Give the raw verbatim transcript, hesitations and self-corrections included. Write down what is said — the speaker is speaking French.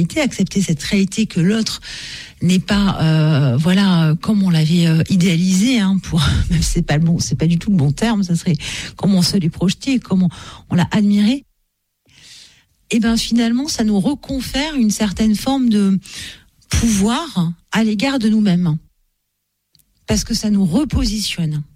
réalité, accepter cette réalité que l'autre n'est pas, euh, voilà, comme on l'avait euh, idéalisé, hein, pour, même si c'est pas le bon, c'est pas du tout le bon terme, ça serait comme on se l'est projeté, comme on, on l'a admiré. Et ben finalement, ça nous reconfère une certaine forme de pouvoir à l'égard de nous-mêmes, parce que ça nous repositionne.